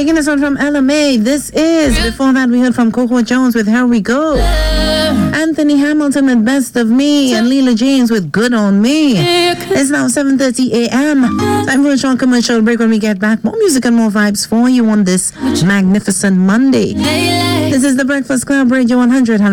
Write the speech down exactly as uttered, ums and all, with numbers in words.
Taking us on from Ella May, this is. Before that, we heard from Coco Jones with Here We Go. Anthony Hamilton with Best of Me, and Leela James with Good on Me. It's now seven thirty a.m. Time for a short commercial break. When we get back, more music and more vibes for you on this magnificent Monday. This is the Breakfast Club, Radio one hundred.